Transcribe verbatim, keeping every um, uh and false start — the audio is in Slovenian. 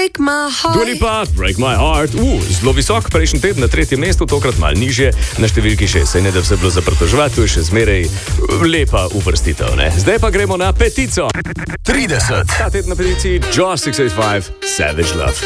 Break My Heart. Dua Lipa, Break My Heart. Uh, zelo visok, prejšnji teden na tretjem mestu, tokrat malo nižje, na številki šest. Saj ne, da bi se bilo za pritoževati, to je še zmeraj lepa uvrstitev, ne? Zdaj pa gremo na petico. trideset. Ta teden na peticiji Josh šeststo osemdesiat pet, Savage Love.